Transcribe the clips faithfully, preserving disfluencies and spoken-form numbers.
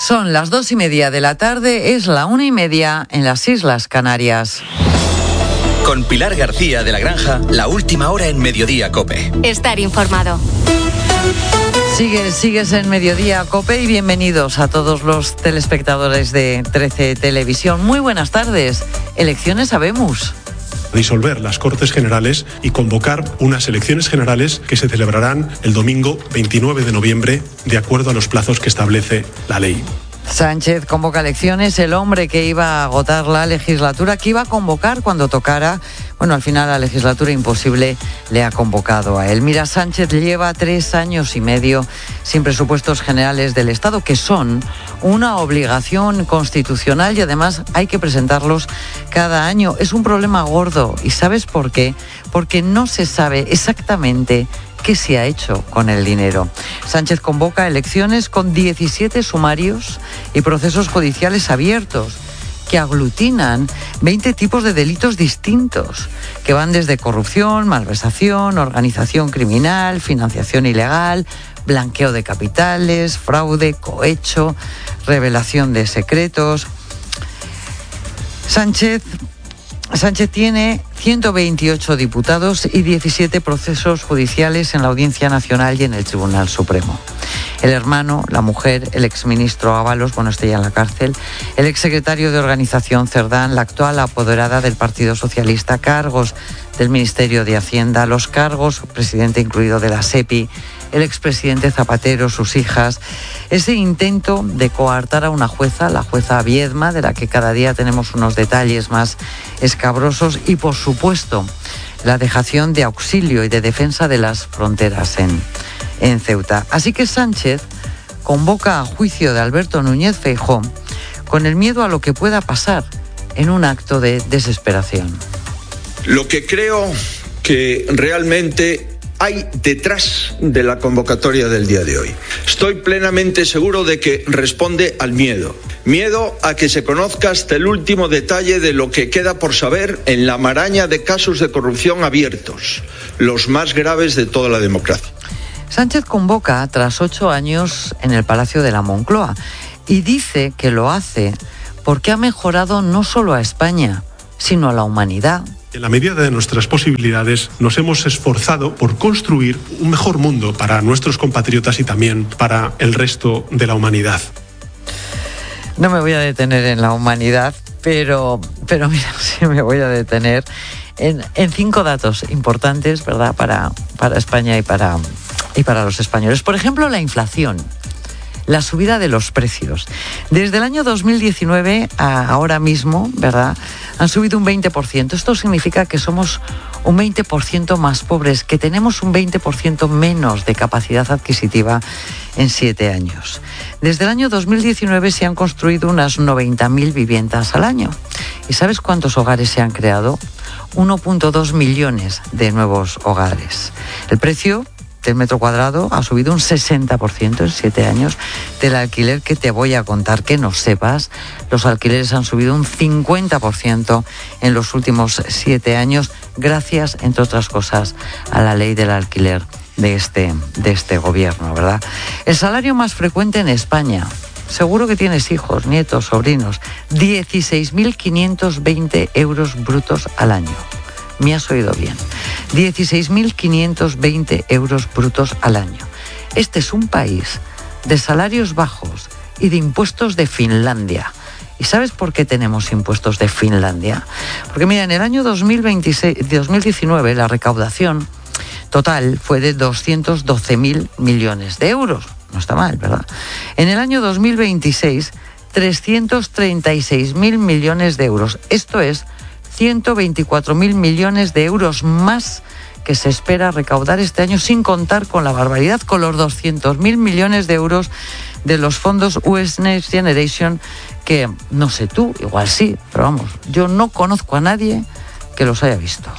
Son las dos y media de la tarde, es la una y media en las Islas Canarias. Con Pilar García de la Granja, la última hora en Mediodía COPE. Estar informado. Sigues, sigues en Mediodía COPE y bienvenidos a todos los telespectadores de trece Televisión. Muy buenas tardes. Elecciones habemos. Disolver las Cortes Generales y convocar unas elecciones generales que se celebrarán el domingo veintinueve de noviembre, de acuerdo a los plazos que establece la ley. Sánchez convoca elecciones, el hombre que iba a agotar la legislatura, que iba a convocar cuando tocara. Bueno, al final la legislatura imposible le ha convocado a él. Mira, Sánchez lleva tres años y medio sin presupuestos generales del Estado, que son una obligación constitucional y además hay que presentarlos cada año. Es un problema gordo. ¿Y sabes por qué? Porque no se sabe exactamente qué se ha hecho con el dinero. Sánchez convoca elecciones con diecisiete sumarios y procesos judiciales abiertos que aglutinan veinte tipos de delitos distintos, que van desde corrupción, malversación, organización criminal, financiación ilegal, blanqueo de capitales, fraude, cohecho, revelación de secretos. Sánchez Sánchez tiene ciento veintiocho diputados y diecisiete procesos judiciales en la Audiencia Nacional y en el Tribunal Supremo. El hermano, la mujer, el exministro Ábalos, bueno, está ya en la cárcel, el exsecretario de Organización Cerdán, la actual apoderada del Partido Socialista, cargos del Ministerio de Hacienda, los cargos, presidente incluido de la SEPI, el expresidente Zapatero, sus hijas, ese intento de coartar a una jueza, la jueza Viedma, de la que cada día tenemos unos detalles más escabrosos, y por supuesto la dejación de auxilio y de defensa de las fronteras en, en Ceuta. Así que Sánchez convoca a juicio de Alberto Núñez Feijóo con el miedo a lo que pueda pasar en un acto de desesperación. Lo que creo que realmente hay detrás de la convocatoria del día de hoy. Estoy plenamente seguro de que responde al miedo. Miedo a que se conozca hasta el último detalle de lo que queda por saber en la maraña de casos de corrupción abiertos, los más graves de toda la democracia. Sánchez convoca tras ocho años en el Palacio de la Moncloa y dice que lo hace porque ha mejorado no solo a España, sino a la humanidad. En la medida de nuestras posibilidades, nos hemos esforzado por construir un mejor mundo para nuestros compatriotas y también para el resto de la humanidad. No me voy a detener en la humanidad, pero, pero mira, sí me voy a detener en, en cinco datos importantes, ¿verdad?, para, para España y para, y para los españoles. Por ejemplo, la inflación. La subida de los precios. Desde el año dos mil diecinueve a ahora mismo, ¿verdad?, han subido un veinte por ciento. Esto significa que somos un veinte por ciento más pobres, que tenemos un veinte por ciento menos de capacidad adquisitiva en siete años. Desde el año dos mil diecinueve se han construido unas noventa mil viviendas al año. ¿Y sabes cuántos hogares se han creado? uno punto dos millones de nuevos hogares. El precio del metro cuadrado ha subido un sesenta por ciento en siete años. Del alquiler, que te voy a contar que no sepas, los alquileres han subido un cincuenta por ciento en los últimos siete años, gracias, entre otras cosas, a la ley del alquiler de este, de este gobierno, ¿verdad? El salario más frecuente en España, seguro que tienes hijos, nietos, sobrinos, dieciséis mil quinientos veinte euros brutos al año. Me has oído bien. dieciséis mil quinientos veinte euros brutos al año. Este es un país de salarios bajos y de impuestos de Finlandia. ¿Y sabes por qué tenemos impuestos de Finlandia? Porque mira, en el año dos mil veintiséis, dos mil diecinueve la recaudación total fue de doscientos doce mil millones de euros. No está mal, ¿verdad? En el año dos mil veintiséis, trescientos treinta y seis mil millones de euros. Esto es ciento veinticuatro mil millones de euros más que se espera recaudar este año, sin contar con la barbaridad, con los doscientos mil millones de euros de los fondos U S Next Generation, que no sé tú, igual sí, pero vamos, yo no conozco a nadie que los haya visto.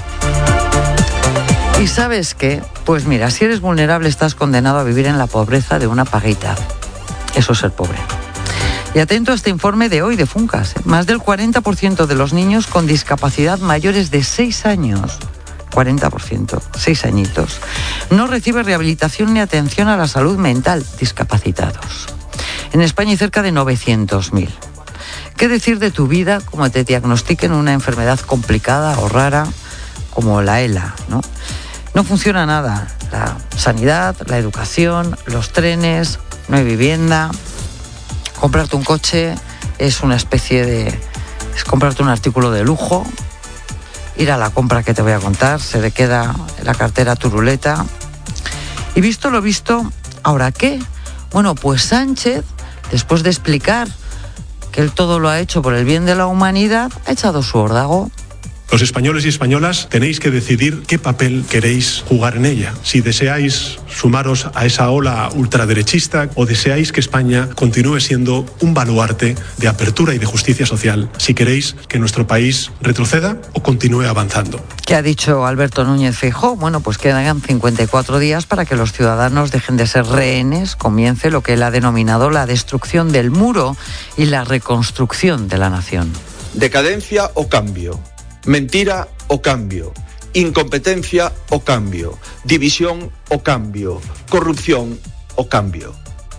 ¿Y sabes qué? Pues mira, si eres vulnerable estás condenado a vivir en la pobreza de una paguita. Eso es ser pobre. Y atento a este informe de hoy de Funcas. Más del cuarenta por ciento de los niños con discapacidad mayores de seis años, cuarenta por ciento, seis añitos, no recibe rehabilitación ni atención a la salud mental, discapacitados. En España hay cerca de novecientos mil. ¿Qué decir de tu vida como te diagnostiquen una enfermedad complicada o rara como la ELA, ¿no? No funciona nada. La sanidad, la educación, los trenes, no hay vivienda. Comprarte un coche es una especie de... es comprarte un artículo de lujo. Ir a la compra que te voy a contar, se le queda la cartera turuleta. Y visto lo visto, ¿ahora qué? Bueno, pues Sánchez, después de explicar que él todo lo ha hecho por el bien de la humanidad, ha echado su órdago. Los españoles y españolas tenéis que decidir qué papel queréis jugar en ella. Si deseáis sumaros a esa ola ultraderechista o deseáis que España continúe siendo un baluarte de apertura y de justicia social. Si queréis que nuestro país retroceda o continúe avanzando. ¿Qué ha dicho Alberto Núñez Feijóo? Bueno, pues quedan cincuenta y cuatro días para que los ciudadanos dejen de ser rehenes, comience lo que él ha denominado la destrucción del muro y la reconstrucción de la nación. Decadencia o cambio. Mentira o cambio, incompetencia o cambio, división o cambio, corrupción o cambio.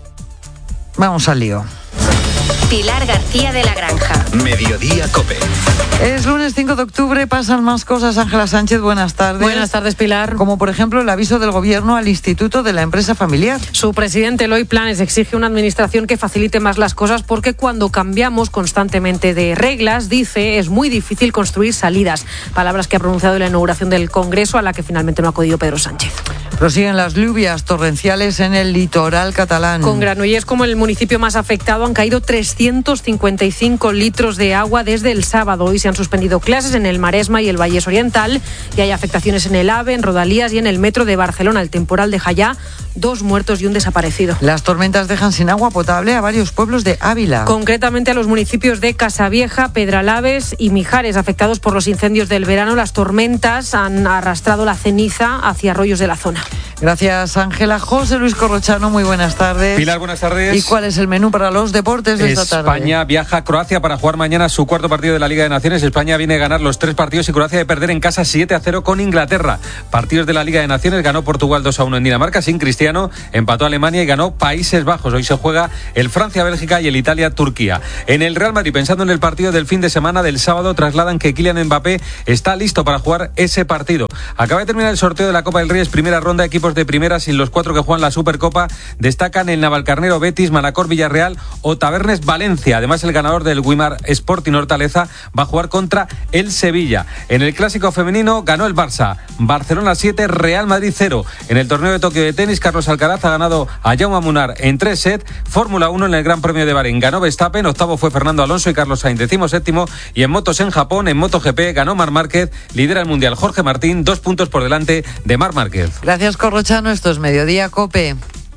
Vamos al lío. Pilar García de la Granja. Mediodía COPE. Es lunes cinco de octubre, pasan más cosas. Ángela Sánchez, buenas tardes. Buenas tardes, Pilar. Como por ejemplo el aviso del Gobierno al Instituto de la Empresa Familiar. Su presidente, Eloy Planes, exige una administración que facilite más las cosas porque cuando cambiamos constantemente de reglas, dice, es muy difícil construir salidas. Palabras que ha pronunciado en la inauguración del Congreso, a la que finalmente no ha acudido Pedro Sánchez. Prosiguen las lluvias torrenciales en el litoral catalán. Con Granollers como el municipio más afectado han caído trescientos cincuenta y cinco litros de agua desde el sábado. Hoy se han suspendido clases en el Maresma y el Vallés Oriental y hay afectaciones en el AVE, en Rodalías y en el metro de Barcelona. El temporal deja ya dos muertos y un desaparecido. Las tormentas dejan sin agua potable a varios pueblos de Ávila. Concretamente a los municipios de Casavieja, Pedralaves y Mijares, afectados por los incendios del verano. Las tormentas han arrastrado la ceniza hacia arroyos de la zona. Gracias, Ángela. José Luis Corrochano, muy buenas tardes. Pilar, buenas tardes. ¿Y cuál es el menú para los deportes de esta tarde? España viaja a Croacia para jugar mañana su cuarto partido de la Liga de Naciones. España viene a ganar los tres partidos y Croacia de perder en casa siete a cero con Inglaterra. Partidos de la Liga de Naciones: ganó Portugal dos a uno en Dinamarca sin Cristiano, empató Alemania y ganó Países Bajos. Hoy se juega el Francia-Bélgica y el Italia-Turquía. En el Real Madrid, pensando en el partido del fin de semana del sábado, trasladan que Kylian Mbappé está listo para jugar ese partido. Acaba de terminar el sorteo de la Copa del Rey, es primera ronda, equipos de primera sin los cuatro que juegan la Supercopa. Destacan el Navalcarnero Betis, Manacor Villarreal o Tabernes Valencia. Además, el ganador del Guimar Sporting Hortaleza va a jugar contra el Sevilla. En el clásico femenino ganó el Barça. Barcelona siete, Real Madrid cero. En el torneo de Tokio de tenis, Carlos Alcaraz ha ganado a Jaume Munar en tres sets. Fórmula uno en el Gran Premio de Bahrein ganó Verstappen, octavo fue Fernando Alonso y Carlos Sainz decimo séptimo. Y en motos en Japón, en MotoGP, ganó Marc Márquez, lidera el Mundial Jorge Martín, dos puntos por delante de Marc Márquez. Gracias, Corrochano. Esto es Mediodía COPE.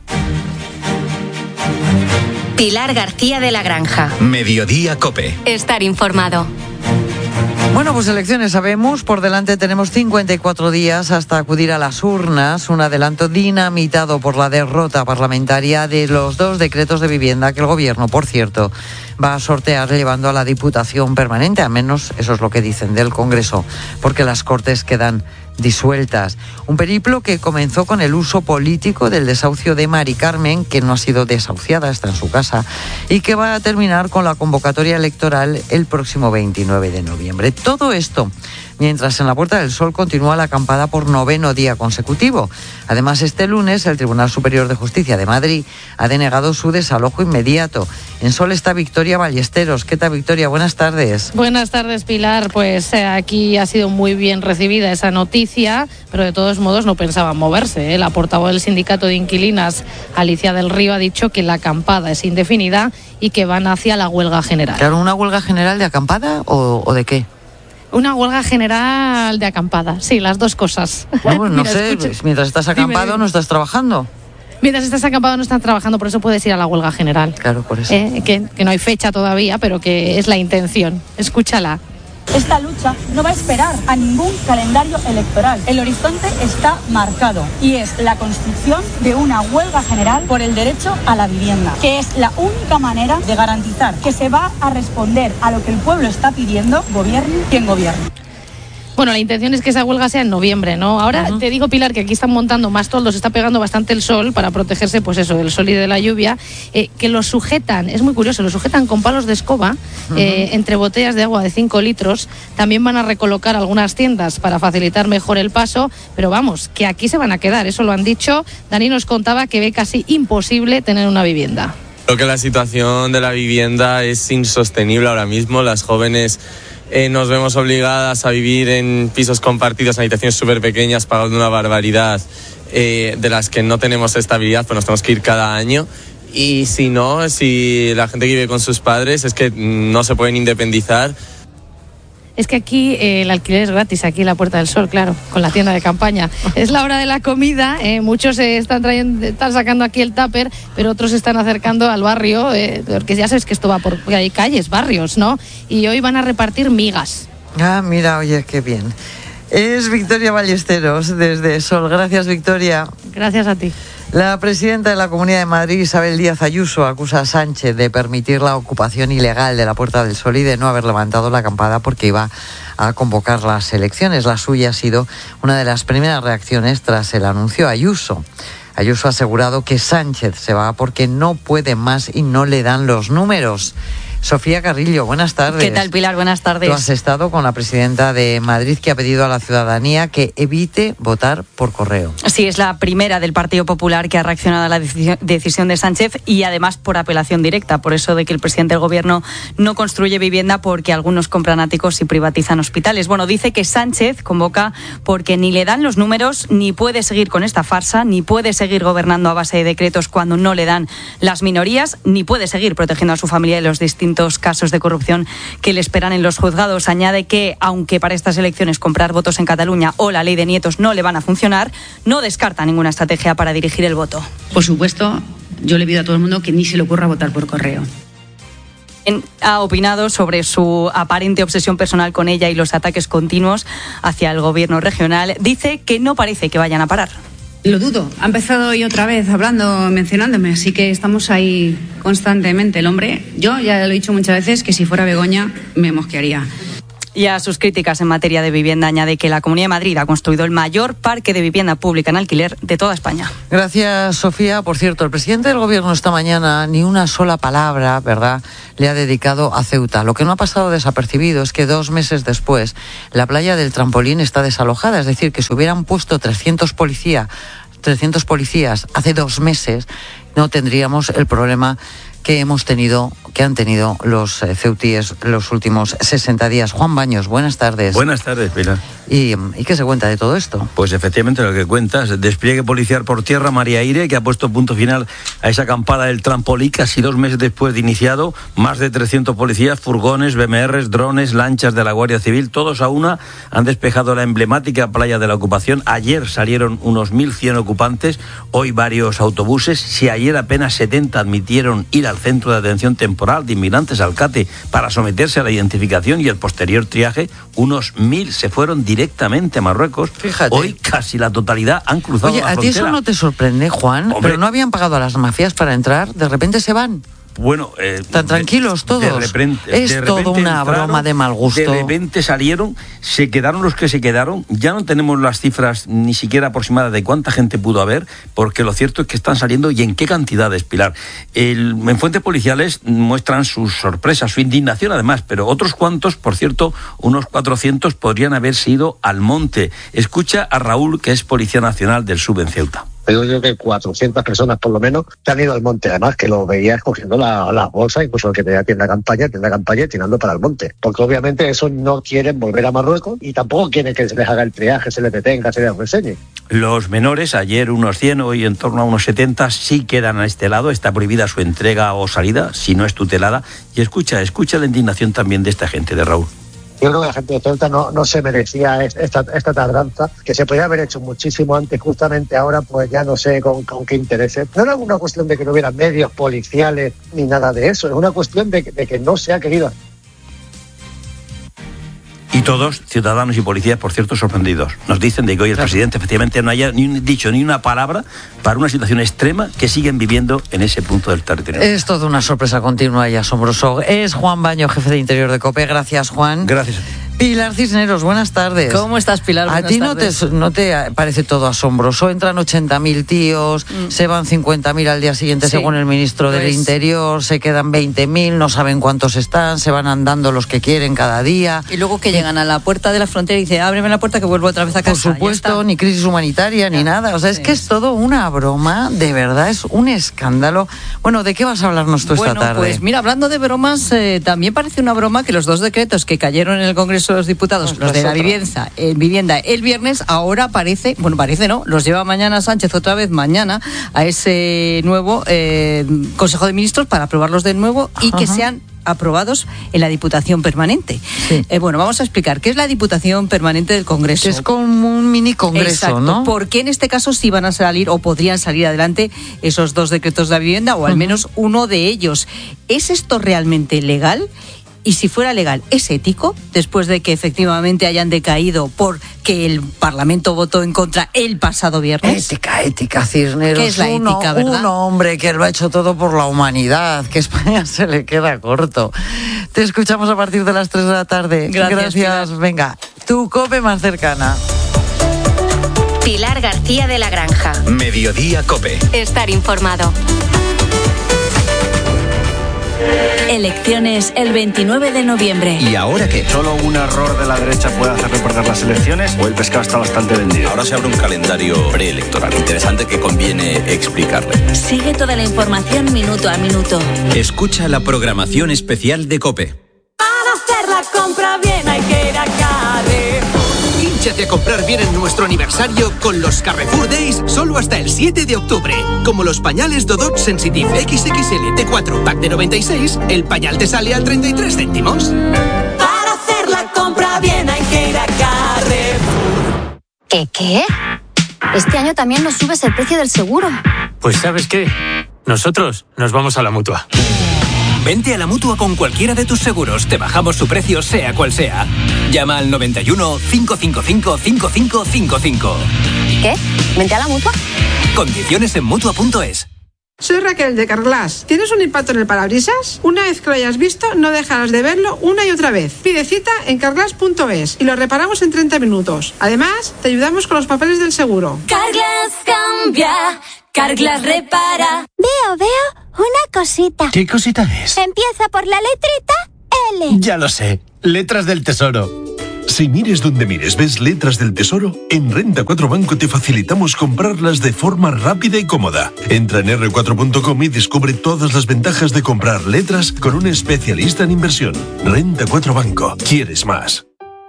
Pilar García de la Granja. Mediodía COPE. Estar informado. Bueno, pues elecciones sabemos, por delante tenemos cincuenta y cuatro días hasta acudir a las urnas, un adelanto dinamitado por la derrota parlamentaria de los dos decretos de vivienda que el Gobierno, por cierto, va a sortear llevando a la Diputación Permanente, al menos eso es lo que dicen del Congreso, porque las Cortes quedan disueltas. Un periplo que comenzó con el uso político del desahucio de Mari Carmen, que no ha sido desahuciada, está en su casa, y que va a terminar con la convocatoria electoral el próximo veintinueve de noviembre. Todo esto mientras en la Puerta del Sol continúa la acampada por noveno día consecutivo. Además, este lunes el Tribunal Superior de Justicia de Madrid ha denegado su desalojo inmediato. En Sol está Victoria Ballesteros. ¿Qué tal, Victoria? Buenas tardes. Buenas tardes, Pilar. Pues eh, aquí ha sido muy bien recibida esa noticia, pero de todos modos no pensaban moverse, ¿eh? La portavoz del Sindicato de Inquilinas, Alicia del Río, ha dicho que la acampada es indefinida y que van hacia la huelga general. Claro, ¿una huelga general de acampada o, o de qué? Una huelga general de acampada, sí, las dos cosas. No, pues no Mira, sé, escucha. mientras estás acampado Dime, dime. no estás trabajando. Mientras estás acampado no estás trabajando, por eso puedes ir a la huelga general. Claro, por eso. Eh, que, que no hay fecha todavía, pero que es la intención. Escúchala. Esta lucha no va a esperar a ningún calendario electoral. El horizonte está marcado y es la construcción de una huelga general por el derecho a la vivienda, que es la única manera de garantizar que se va a responder a lo que el pueblo está pidiendo, gobierne quien gobierne. Bueno, la intención es que esa huelga sea en noviembre, ¿no? Ahora uh-huh. te digo, Pilar, que aquí están montando más toldos, está pegando bastante el sol para protegerse, pues eso, del sol y de la lluvia, eh, que los sujetan, es muy curioso, los sujetan con palos de escoba uh-huh. eh, entre botellas de agua de cinco litros. También van a recolocar algunas tiendas para facilitar mejor el paso, pero vamos, que aquí se van a quedar, eso lo han dicho. Dani nos contaba que ve casi imposible tener una vivienda. Creo que la situación de la vivienda es insostenible ahora mismo. Las jóvenes Eh, nos vemos obligadas a vivir en pisos compartidos, en habitaciones súper pequeñas, pagando una barbaridad, eh, de las que no tenemos estabilidad, pues nos tenemos que ir cada año. Y si no, si la gente que vive con sus padres es que no se pueden independizar. Es que aquí eh, el alquiler es gratis, aquí en la Puerta del Sol, claro, con la tienda de campaña. Es la hora de la comida, eh, muchos eh, están, trayendo, están sacando aquí el tupper, pero otros se están acercando al barrio, eh, porque ya sabes que esto va por hay calles, barrios, ¿no? Y hoy van a repartir migas. Ah, mira, oye, qué bien. Es Victoria Ballesteros, desde Sol. Gracias, Victoria. Gracias a ti. La presidenta de la Comunidad de Madrid, Isabel Díaz Ayuso, acusa a Sánchez de permitir la ocupación ilegal de la Puerta del Sol y de no haber levantado la campana porque iba a convocar las elecciones. La suya ha sido una de las primeras reacciones tras el anuncio de Ayuso. Ayuso ha asegurado que Sánchez se va porque no puede más y no le dan los números. Sofía Carrillo, buenas tardes. ¿Qué tal, Pilar? Buenas tardes. Tú has estado con la presidenta de Madrid, que ha pedido a la ciudadanía que evite votar por correo. Sí, es la primera del Partido Popular que ha reaccionado a la decisión de Sánchez y además por apelación directa, por eso de que el presidente del Gobierno no construye vivienda porque algunos compran áticos y privatizan hospitales. Bueno, dice que Sánchez convoca porque ni le dan los números, ni puede seguir con esta farsa, ni puede seguir gobernando a base de decretos cuando no le dan las minorías, ni puede seguir protegiendo a su familia de los distintos casos de corrupción que le esperan en los juzgados. Añade que, aunque para estas elecciones comprar votos en Cataluña o la ley de nietos no le van a funcionar, no descarta ninguna estrategia para dirigir el voto. Por supuesto, yo le pido a todo el mundo que ni se le ocurra votar por correo. Ha opinado sobre su aparente obsesión personal con ella y los ataques continuos hacia el gobierno regional. Dice que no parece que vayan a parar. Lo dudo. Ha empezado hoy otra vez hablando, mencionándome, así que estamos ahí constantemente. El hombre, yo ya lo he dicho muchas veces, que si fuera Begoña me mosquearía. Y a sus críticas en materia de vivienda añade que la Comunidad de Madrid ha construido el mayor parque de vivienda pública en alquiler de toda España. Gracias, Sofía. Por cierto, el presidente del Gobierno esta mañana ni una sola palabra, ¿verdad?, le ha dedicado a Ceuta. Lo que no ha pasado desapercibido es que dos meses después la playa del Trampolín está desalojada. Es decir, que si hubieran puesto trescientos policías, trescientos policías hace dos meses, no tendríamos el problema que hemos tenido, que han tenido los eh, ceutíes los últimos sesenta días. Juan Baños, buenas tardes. Buenas tardes, Pilar. ¿Y, ¿Y qué se cuenta de todo esto? Pues efectivamente lo que cuentas, despliegue policial por tierra, mar y aire, que ha puesto punto final a esa acampada del Trampolí, casi dos meses después de iniciado. Más de trescientos policías, furgones, B M Rs, drones, lanchas de la Guardia Civil, todos a una han despejado la emblemática playa de la ocupación. Ayer salieron unos mil cien ocupantes, hoy varios autobuses. Si ayer apenas setenta admitieron ir al centro de atención temporal de inmigrantes Alcate para someterse a la identificación y el posterior triaje, unos mil se fueron directamente a Marruecos. Fíjate. Hoy casi la totalidad han cruzado Oye, la ¿a frontera. ti eso no te sorprende, Juan? Hombre, ¿Pero no habían pagado a las mafias para entrar? ¿De repente se van? Bueno, eh, tan tranquilos todos. De repente, es de todo repente una entraron, broma de mal gusto. De repente salieron, se quedaron los que se quedaron. Ya no tenemos las cifras ni siquiera aproximadas de cuánta gente pudo haber, porque lo cierto es que están saliendo y en qué cantidades, Pilar. El, en fuentes policiales muestran sus sorpresas, su indignación además, pero otros cuantos, por cierto, unos cuatrocientos podrían haberse ido al monte. Escucha a Raúl, que es Policía Nacional del Sub en Ceuta. Yo creo que cuatrocientas personas por lo menos se han ido al monte, además que lo veías cogiendo las la bolsas, incluso el que tenía tienda campaña, tienda campaña y tirando para el monte, porque obviamente esos no quieren volver a Marruecos y tampoco quieren que se les haga el triaje, se les detenga, se les reseñe. Los menores, ayer unos cien, hoy en torno a unos setenta, sí quedan a este lado, está prohibida su entrega o salida, si no es tutelada, y escucha, escucha la indignación también de esta gente, de Raúl. Yo creo que la gente de Ceuta no, no se merecía esta, esta tardanza, que se podía haber hecho muchísimo antes, justamente ahora pues ya no sé con, con qué intereses. No era una cuestión de que no hubiera medios policiales ni nada de eso, es una cuestión de, de que no se ha querido. Y todos, ciudadanos y policías, por cierto, sorprendidos. Nos dicen de que hoy el claro. presidente efectivamente no haya ni un, dicho ni una palabra para una situación extrema que siguen viviendo en ese punto del territorio. Es toda una sorpresa continua y asombroso. Es Juan Baño, jefe de Interior de COPE. Gracias, Juan. Gracias. Pilar Cisneros, buenas tardes. ¿Cómo estás, Pilar? ¿A Buenas ti no te, tardes. no te parece todo asombroso? Entran ochenta mil tíos, mm. se van cincuenta mil al día siguiente, sí, según el ministro pues... del Interior, se quedan veinte mil, no saben cuántos están, se van andando los que quieren cada día. Y luego que llegan a la puerta de la frontera y dicen, ábreme la puerta que vuelvo otra vez a casa. Por supuesto, ni crisis humanitaria, ya. ni nada. O sea, sí. es que es todo una broma, de verdad, es un escándalo. Bueno, ¿de qué vas a hablarnos tú bueno, esta tarde? Pues mira, hablando de bromas, eh, también parece una broma que los dos decretos que cayeron en el Congreso de los Diputados, pues los de la vivienda, eh, vivienda el viernes, ahora parece, bueno, parece no, los lleva mañana Sánchez otra vez mañana a ese nuevo eh, Consejo de Ministros para aprobarlos de nuevo y Ajá. que sean aprobados en la Diputación Permanente. Sí. Eh, bueno, vamos a explicar qué es la Diputación Permanente del Congreso. Que es como un mini congreso, Exacto, ¿no? Porque en este caso sí van a salir o podrían salir adelante esos dos decretos de la vivienda o al uh-huh. menos uno de ellos. ¿Es esto realmente legal? Y si fuera legal, ¿es ético? Después de que efectivamente hayan decaído porque el Parlamento votó en contra el pasado viernes. Ética, ética, Cisneros. ¿Qué es la uno, ética, verdad? Un hombre que lo ha hecho todo por la humanidad, que España se le queda corto. Te escuchamos a partir de las tres de la tarde. Gracias. Gracias. Venga, tu COPE más cercana. Pilar García de la Granja. Mediodía COPE. Estar informado. Elecciones el veintinueve de noviembre. ¿Y ahora qué? ¿Solo un error de la derecha puede hacerle perder las elecciones o el pescado está bastante vendido? Ahora se abre un calendario preelectoral interesante que conviene explicarle. Sigue toda la información minuto a minuto. Escucha la programación especial de COPE. Para hacer la compra bien hay que ir a Carrefour. Hínchate a comprar bien en nuestro aniversario con los Carrefour Days solo hasta el siete de octubre. Como los pañales Dodot Sensitive equis equis ele T cuatro pack de noventa y seis, el pañal te sale a treinta y tres céntimos. Para hacer la compra bien hay que ir a Carrefour. ¿Qué qué? Este año también nos subes el precio del seguro. Pues ¿sabes qué? Nosotros nos vamos a la Mutua. Vente a la Mutua con cualquiera de tus seguros. Te bajamos su precio, sea cual sea. Llama al noventa y uno, cinco cinco cinco, cinco cinco cinco cinco. ¿Qué? ¿Vente a la Mutua? Condiciones en Mutua punto es. Soy Raquel de Carglass. ¿Tienes un impacto en el parabrisas? Una vez que lo hayas visto, no dejarás de verlo una y otra vez. Pide cita en carglass punto es y lo reparamos en treinta minutos. Además, te ayudamos con los papeles del seguro. Carglass cambia, Carglass repara. Veo, veo una cosita. ¿Qué cosita es? Empieza por la letrita L. Ya lo sé, letras del tesoro. Si mires donde mires ves letras del tesoro, en Renta cuatro Banco te facilitamos comprarlas de forma rápida y cómoda. Entra en erre cuatro punto com y descubre todas las ventajas de comprar letras con un especialista en inversión. Renta cuatro Banco. ¿Quieres más?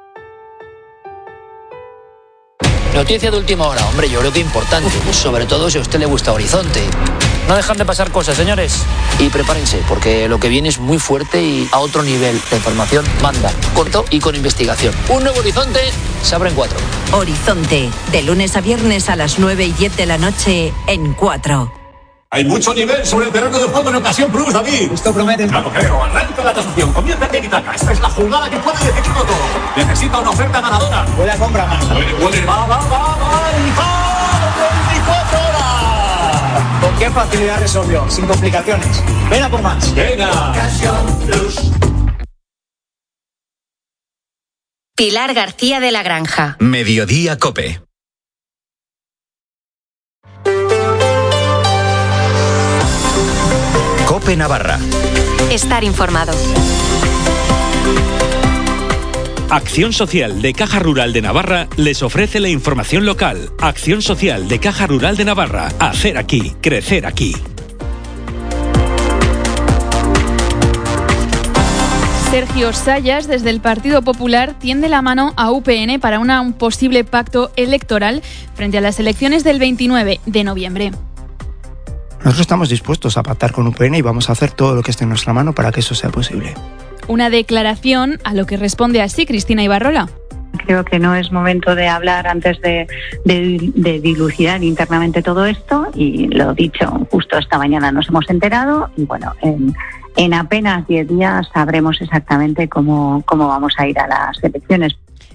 Noticia de última hora, hombre, yo creo que importante, sobre todo si a usted le gusta Horizonte. No dejan de pasar cosas, señores. Y prepárense, porque lo que viene es muy fuerte y a otro nivel. La información manda, corto y con investigación. Un nuevo Horizonte se abre en cuatro. Horizonte, de lunes a viernes a las nueve y diez de la noche en cuatro. Hay mucho nivel sobre el terreno de juego en Ocasión Plus, David. Esto promete. Claro, creo. Arranca la tasación. Comienza en Itaca. Esta es la jugada que puede decidirlo todo. Necesita una oferta ganadora. Puede comprar más. Puede, puede. Va, va, va, va. Y va. veinticuatro horas. ¿Con qué facilidad resolvió? Sin complicaciones. Ven a por más. Venga. Ocasión Plus. Pilar García de la Granja. Mediodía COPE. COPE Navarra. Estar informado. Acción Social de Caja Rural de Navarra les ofrece la información local. Acción Social de Caja Rural de Navarra. Hacer aquí, crecer aquí. Sergio Sayas, desde el Partido Popular, tiende la mano a U P N para una, un posible pacto electoral frente a las elecciones del veintinueve de noviembre. Nosotros estamos dispuestos a pactar con U P N y vamos a hacer todo lo que esté en nuestra mano para que eso sea posible. Una declaración a lo que responde así Cristina Ibarrola. Creo que no es momento de hablar antes de, de, de dilucidar internamente todo esto y lo dicho, justo esta mañana nos hemos enterado y bueno, en, en apenas diez días sabremos exactamente cómo, cómo vamos a ir a las elecciones.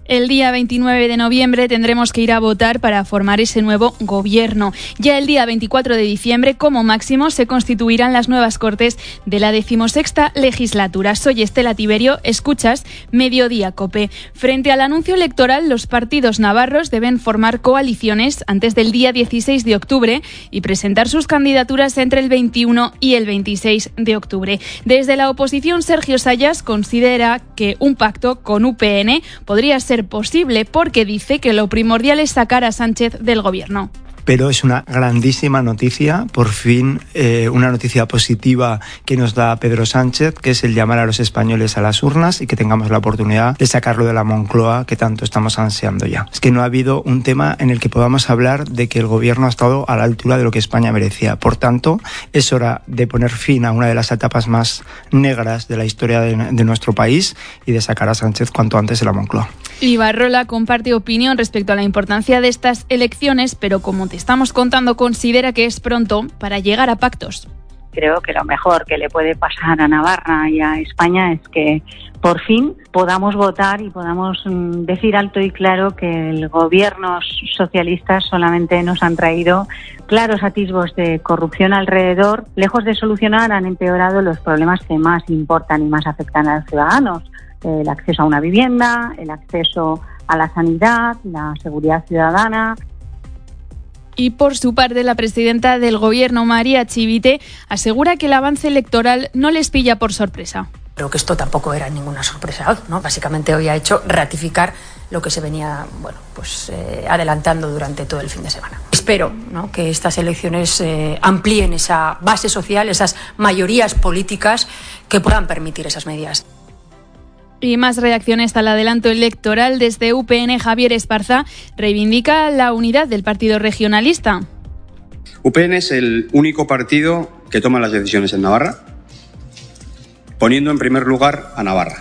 El día veintinueve de noviembre tendremos que ir a votar para formar ese nuevo gobierno. Ya el día veinticuatro de diciembre, como máximo, se constituirán las nuevas Cortes de la decimosexta legislatura. Soy Estela Tiberio, escuchas Mediodía COPE. Frente al anuncio electoral, los partidos navarros deben formar coaliciones antes del día dieciséis de octubre y presentar sus candidaturas entre el veintiuno y el veintiséis de octubre. Desde la oposición, Sergio Sayas considera que un pacto con U P N podría ser posible porque dice que lo primordial es sacar a Sánchez del gobierno. Pero es una grandísima noticia, por fin eh, una noticia positiva que nos da Pedro Sánchez, que es el llamar a los españoles a las urnas y que tengamos la oportunidad de sacarlo de la Moncloa que tanto estamos ansiando ya. Es que no ha habido un tema en el que podamos hablar de que el gobierno ha estado a la altura de lo que España merecía. Por tanto, es hora de poner fin a una de las etapas más negras de la historia de, de nuestro país y de sacar a Sánchez cuanto antes de la Moncloa. Ibarrola comparte opinión respecto a la importancia de estas elecciones, pero como te estamos contando, considera que es pronto para llegar a pactos. Creo que lo mejor que le puede pasar a Navarra y a España es que por fin podamos votar y podamos decir alto y claro que el gobierno socialista solamente nos han traído claros atisbos de corrupción alrededor. Lejos de solucionar, han empeorado los problemas que más importan y más afectan a los ciudadanos. El acceso a una vivienda, el acceso a la sanidad, la seguridad ciudadana. Y por su parte, la presidenta del Gobierno, María Chivite, asegura que el avance electoral no les pilla por sorpresa. Creo que esto tampoco era ninguna sorpresa, ¿no? Básicamente hoy ha hecho ratificar lo que se venía, bueno, pues eh, adelantando durante todo el fin de semana. Espero, ¿no?, que estas elecciones eh, amplíen esa base social, esas mayorías políticas que puedan permitir esas medidas. Y más reacciones al adelanto electoral. Desde U P N, Javier Esparza reivindica la unidad del partido regionalista. U P N es el único partido que toma las decisiones en Navarra, poniendo en primer lugar a Navarra.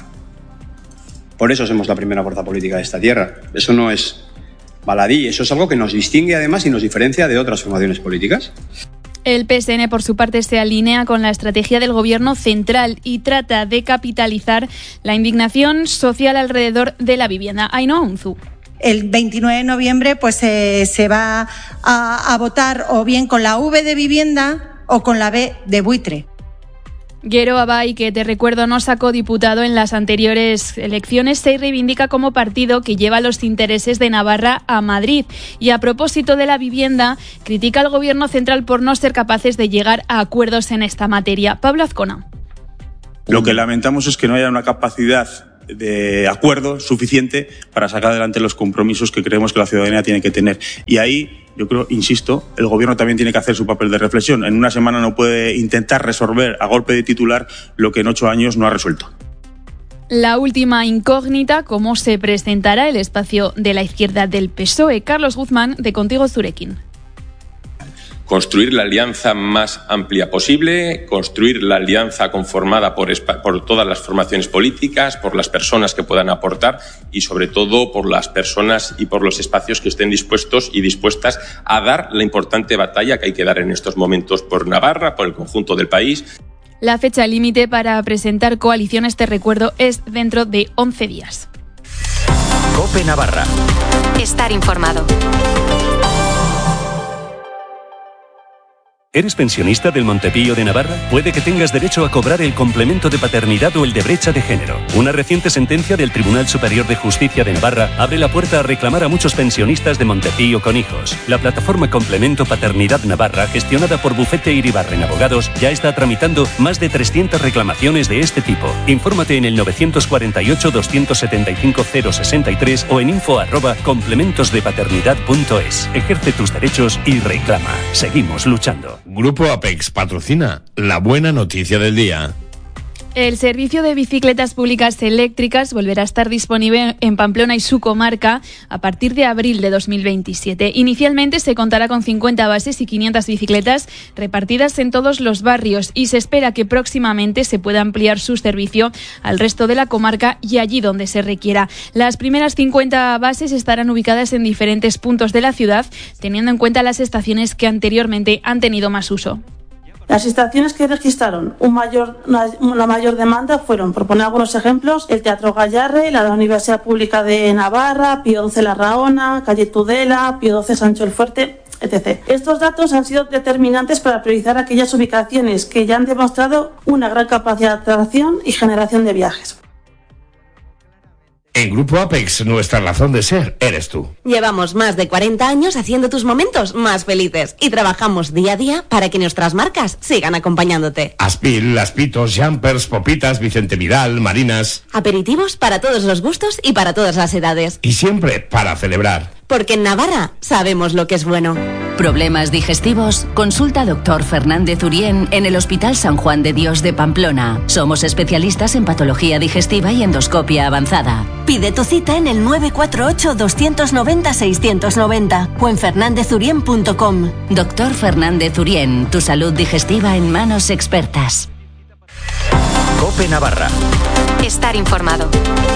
Por eso somos la primera fuerza política de esta tierra. Eso no es baladí, eso es algo que nos distingue además y nos diferencia de otras formaciones políticas. El P S N, por su parte, se alinea con la estrategia del Gobierno central y trata de capitalizar la indignación social alrededor de la vivienda. Ainhoa Unzu. El veintinueve de noviembre pues, eh, se va a, a votar o bien con la V de vivienda o con la B de buitre. Gero Abay, que te recuerdo no sacó diputado en las anteriores elecciones, se reivindica como partido que lleva los intereses de Navarra a Madrid. Y a propósito de la vivienda, critica al Gobierno central por no ser capaces de llegar a acuerdos en esta materia. Pablo Azcona. Lo que lamentamos es que no haya una capacidad de acuerdo suficiente para sacar adelante los compromisos que creemos que la ciudadanía tiene que tener. Y ahí, yo creo, insisto, el Gobierno también tiene que hacer su papel de reflexión. En una semana no puede intentar resolver a golpe de titular lo que en ocho años no ha resuelto. La última incógnita, cómo se presentará el espacio de la izquierda del P S O E. Carlos Guzmán, de Contigo Zurekin. Construir la alianza más amplia posible, construir la alianza conformada por, por todas las formaciones políticas, por las personas que puedan aportar y sobre todo por las personas y por los espacios que estén dispuestos y dispuestas a dar la importante batalla que hay que dar en estos momentos por Navarra, por el conjunto del país. La fecha límite para presentar coaliciones, te recuerdo, es dentro de once días. COPE Navarra. Estar informado. ¿Eres pensionista del Montepío de Navarra? Puede que tengas derecho a cobrar el complemento de paternidad o el de brecha de género. Una reciente sentencia del Tribunal Superior de Justicia de Navarra abre la puerta a reclamar a muchos pensionistas de Montepío con hijos. La plataforma Complemento Paternidad Navarra, gestionada por Bufete Iribarren Abogados, ya está tramitando más de trescientas reclamaciones de este tipo. Infórmate en el nueve cuatro ocho, dos siete cinco, cero seis tres o en info arroba complementosdepaternidad punto es. Ejerce tus derechos y reclama. Seguimos luchando. Grupo Apex patrocina la buena noticia del día. El servicio de bicicletas públicas eléctricas volverá a estar disponible en Pamplona y su comarca a partir de abril de dos mil veintisiete. Inicialmente se contará con cincuenta bases y quinientas bicicletas repartidas en todos los barrios y se espera que próximamente se pueda ampliar su servicio al resto de la comarca y allí donde se requiera. Las primeras cincuenta bases estarán ubicadas en diferentes puntos de la ciudad, teniendo en cuenta las estaciones que anteriormente han tenido más uso. Las instalaciones que registraron un mayor, una, una mayor demanda fueron, por poner algunos ejemplos, el Teatro Gallarre, la Universidad Pública de Navarra, Pío doce Larraona, Calle Tudela, Pío doce Sancho el Fuerte, etcétera. Estos datos han sido determinantes para priorizar aquellas ubicaciones que ya han demostrado una gran capacidad de atracción y generación de viajes. En Grupo Apex, nuestra razón de ser eres tú. Llevamos más de cuarenta años haciendo tus momentos más felices y trabajamos día a día para que nuestras marcas sigan acompañándote. Aspil, Aspitos, Jumpers, Popitas, Vicente Vidal, Marinas. Aperitivos para todos los gustos y para todas las edades. Y siempre para celebrar. Porque en Navarra sabemos lo que es bueno. ¿Problemas digestivos? Consulta a doctor Fernández Urien en el Hospital San Juan de Dios de Pamplona. Somos especialistas en patología digestiva y endoscopia avanzada. Pide tu cita en el nueve cuatro ocho, dos nueve cero, seis nueve cero o en fernandez urien punto com. Doctor Fernández Urien, tu salud digestiva en manos expertas. COPE Navarra. Estar informado.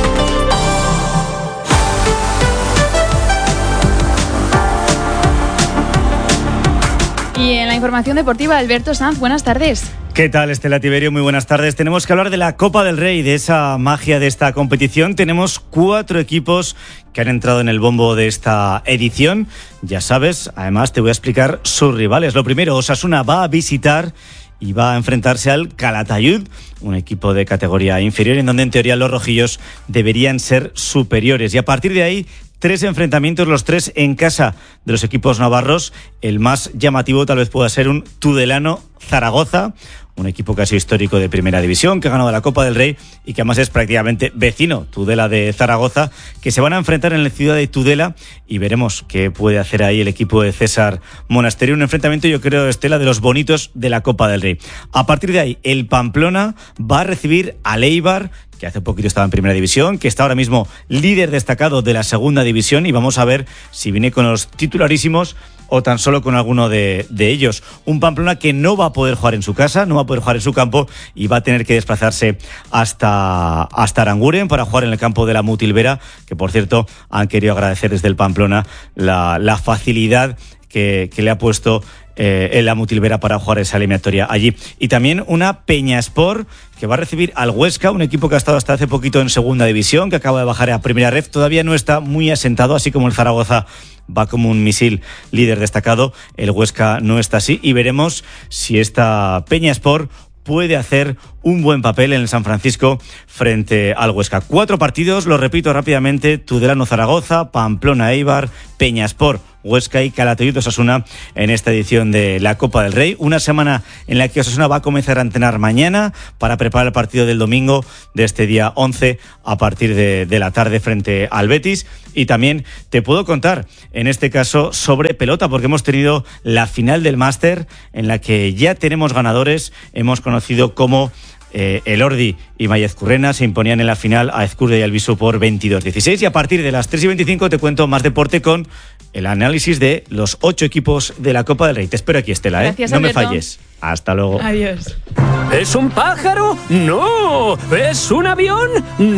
Y en la información deportiva, Alberto Sanz, buenas tardes. ¿Qué tal, Estela Tiberio? Muy buenas tardes. Tenemos que hablar de la Copa del Rey, de esa magia de esta competición. Tenemos cuatro equipos que han entrado en el bombo de esta edición. Ya sabes, además te voy a explicar sus rivales. Lo primero, Osasuna va a visitar y va a enfrentarse al Calatayud, un equipo de categoría inferior, en donde en teoría los rojillos deberían ser superiores. Y a partir de ahí, tres enfrentamientos, los tres en casa de los equipos navarros. El más llamativo tal vez pueda ser un Tudelano Zaragoza, un equipo casi histórico de primera división, que ha ganado la Copa del Rey y que además es prácticamente vecino, Tudela de Zaragoza, que se van a enfrentar en la ciudad de Tudela y veremos qué puede hacer ahí el equipo de César Monasterio. Un enfrentamiento, yo creo, Estela, de los bonitos de la Copa del Rey. A partir de ahí, el Pamplona va a recibir al Eibar, que hace poquito estaba en primera división, que está ahora mismo líder destacado de la segunda división, y vamos a ver si viene con los titularísimos o tan solo con alguno de, de ellos. Un Pamplona que no va a poder jugar en su casa, no va a poder jugar en su campo y va a tener que desplazarse hasta, hasta Aranguren para jugar en el campo de la Mutilvera, que por cierto han querido agradecer desde el Pamplona la, la facilidad que, que le ha puesto eh, en la Mutilvera para jugar esa eliminatoria allí. Y también una Peñaspor que va a recibir al Huesca, un equipo que ha estado hasta hace poquito en segunda división, que acaba de bajar a primera ref, todavía no está muy asentado, así como el Zaragoza va como un misil líder destacado, el Huesca no está así, y veremos si esta Peñaspor puede hacer un buen papel en el San Francisco frente al Huesca. Cuatro partidos, lo repito rápidamente: Tudelano Zaragoza, Pamplona Eibar, Peñaspor Huesca y Calatayud Osasuna en esta edición de la Copa del Rey. Una semana en la que Osasuna va a comenzar a entrenar mañana para preparar el partido del domingo de este día once a partir de, de la tarde frente al Betis. Y también te puedo contar, en este caso, sobre pelota, porque hemos tenido la final del Máster en la que ya tenemos ganadores. Hemos conocido cómo Eh, Elordi y Mayez Currena se imponían en la final a Ezcurde y Albisu por veintidós dieciséis, y a partir de las tres y veinticinco te cuento más deporte con el análisis de los ocho equipos de la Copa del Rey. Te espero aquí, Estela, ¿eh? Gracias, no Alberto. me falles. Hasta luego. Adiós. ¿Es un pájaro? ¡No! ¿Es un avión?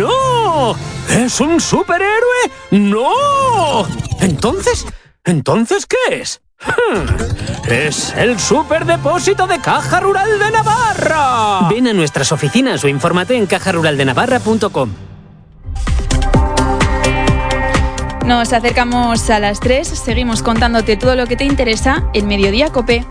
¡No! ¿Es un superhéroe? ¡No! ¿Entonces? ¿Entonces qué es? ¡Es el superdepósito de Caja Rural de Navarra! Ven a nuestras oficinas o infórmate en caja rural de navarra punto com. Nos acercamos a las tres, seguimos contándote todo lo que te interesa en Mediodía COPE.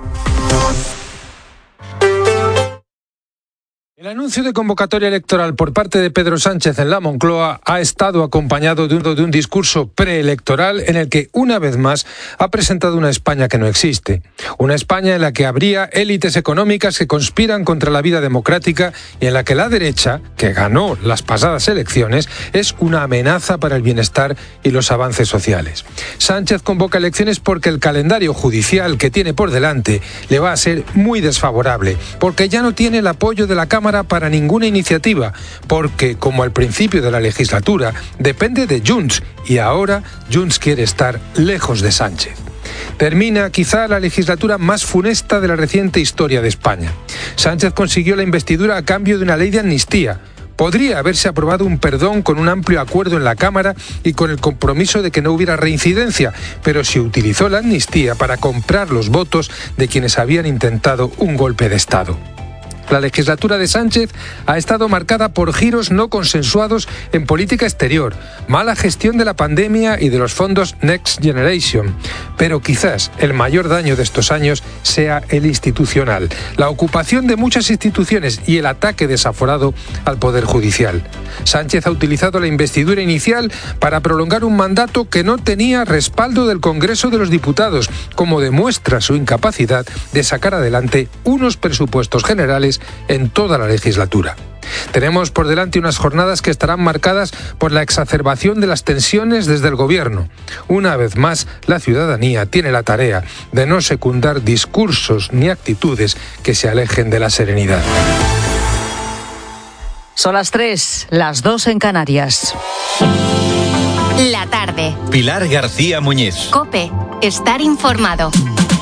El anuncio de convocatoria electoral por parte de Pedro Sánchez en la Moncloa ha estado acompañado de un, de un discurso preelectoral en el que, una vez más, ha presentado una España que no existe. Una España en la que habría élites económicas que conspiran contra la vida democrática y en la que la derecha, que ganó las pasadas elecciones, es una amenaza para el bienestar y los avances sociales. Sánchez convoca elecciones porque el calendario judicial que tiene por delante le va a ser muy desfavorable, porque ya no tiene el apoyo de la Cámara para ninguna iniciativa, porque, como al principio de la legislatura, depende de Junts y ahora Junts quiere estar lejos de Sánchez. Termina quizá la legislatura más funesta de la reciente historia de España. Sánchez consiguió la investidura a cambio de una ley de amnistía. Podría haberse aprobado un perdón con un amplio acuerdo en la Cámara y con el compromiso de que no hubiera reincidencia, pero se utilizó la amnistía para comprar los votos de quienes habían intentado un golpe de Estado. La legislatura de Sánchez ha estado marcada por giros no consensuados en política exterior, mala gestión de la pandemia y de los fondos Next Generation. Pero quizás el mayor daño de estos años sea el institucional, la ocupación de muchas instituciones y el ataque desaforado al Poder Judicial. Sánchez ha utilizado la investidura inicial para prolongar un mandato que no tenía respaldo del Congreso de los Diputados, como demuestra su incapacidad de sacar adelante unos presupuestos generales en toda la legislatura. Tenemos por delante unas jornadas que estarán marcadas por la exacerbación de las tensiones desde el Gobierno. Una vez más, la ciudadanía tiene la tarea de no secundar discursos ni actitudes que se alejen de la serenidad. Son las tres, las dos en Canarias. La tarde. Pilar García Muñiz. COPE. Estar informado.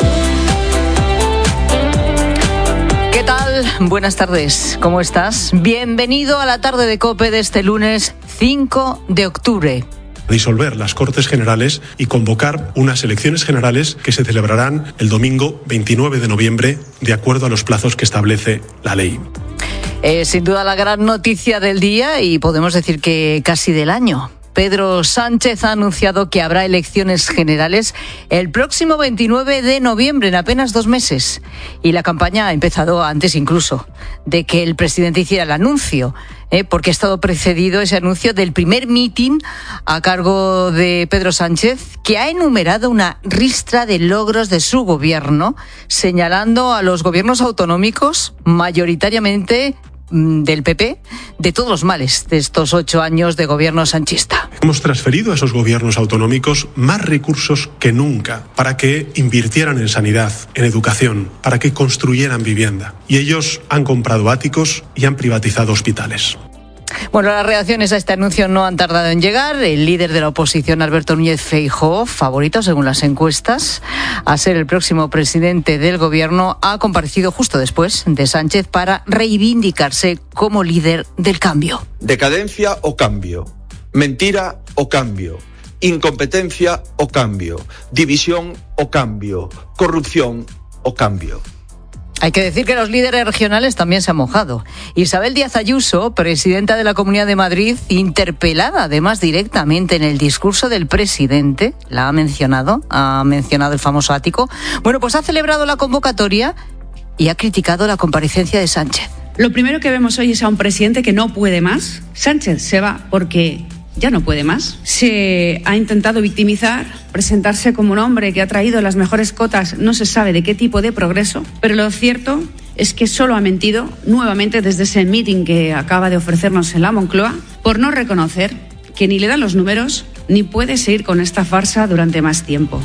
¿Qué tal? Buenas tardes, ¿cómo estás? Bienvenido a la tarde de COPE de este lunes cinco de octubre. Disolver las Cortes Generales y convocar unas elecciones generales que se celebrarán el domingo veintinueve de noviembre, de acuerdo a los plazos que establece la ley. Eh, sin duda la gran noticia del día y podemos decir que casi del año. Pedro Sánchez ha anunciado que habrá elecciones generales el próximo veintinueve de noviembre, en apenas dos meses. Y la campaña ha empezado antes incluso de que el presidente hiciera el anuncio, ¿eh? porque ha estado precedido ese anuncio del primer mitin a cargo de Pedro Sánchez, que ha enumerado una ristra de logros de su gobierno, señalando a los gobiernos autonómicos, mayoritariamente del P P, de todos los males de estos ocho años de gobierno sanchista. Hemos transferido a esos gobiernos autonómicos más recursos que nunca para que invirtieran en sanidad, en educación, para que construyeran vivienda. Y ellos han comprado áticos y han privatizado hospitales. Bueno, las reacciones a este anuncio no han tardado en llegar. El líder de la oposición, Alberto Núñez Feijóo, favorito según las encuestas a ser el próximo presidente del gobierno, ha comparecido justo después de Sánchez para reivindicarse como líder del cambio. Decadencia o cambio, mentira o cambio, incompetencia o cambio, división o cambio, corrupción o cambio. Hay que decir que los líderes regionales también se han mojado. Isabel Díaz Ayuso, presidenta de la Comunidad de Madrid, interpelada además directamente en el discurso del presidente, la ha mencionado, ha mencionado el famoso ático, bueno, pues ha celebrado la convocatoria y ha criticado la comparecencia de Sánchez. Lo primero que vemos hoy es a un presidente que no puede más. Sánchez se va porque ya no puede más. Se ha intentado victimizar, presentarse como un hombre que ha traído las mejores cotas, no se sabe de qué tipo de progreso, pero lo cierto es que solo ha mentido nuevamente desde ese meeting que acaba de ofrecernos en la Moncloa, por no reconocer que ni le dan los números ni puede seguir con esta farsa durante más tiempo.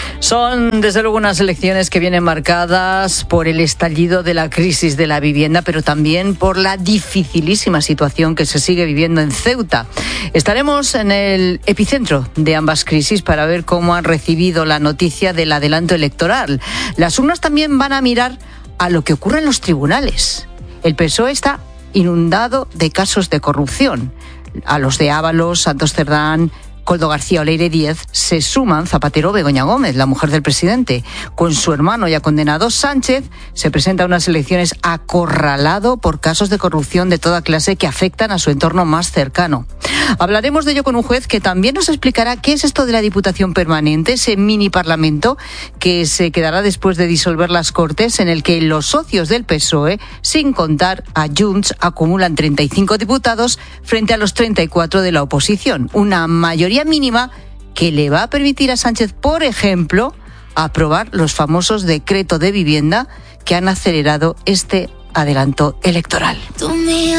Son, desde luego, unas elecciones que vienen marcadas por el estallido de la crisis de la vivienda, pero también por la dificilísima situación que se sigue viviendo en Ceuta. Estaremos en el epicentro de ambas crisis para ver cómo han recibido la noticia del adelanto electoral. Las urnas también van a mirar a lo que ocurre en los tribunales. El P S O E está inundado de casos de corrupción. A los de Ábalos, Santos Cerdán, Koldo García Oleire Díez se suman Zapatero, Begoña Gómez, la mujer del presidente. Con su hermano ya condenado, Sánchez se presenta a unas elecciones acorralado por casos de corrupción de toda clase que afectan a su entorno más cercano. Hablaremos de ello con un juez que también nos explicará qué es esto de la Diputación Permanente, ese mini parlamento que se quedará después de disolver las Cortes, en el que los socios del P S O E, sin contar a Junts, acumulan treinta y cinco diputados frente a los treinta y cuatro de la oposición. Una mayoría mínima que le va a permitir a Sánchez, por ejemplo, aprobar los famosos decretos de vivienda que han acelerado este adelanto electoral.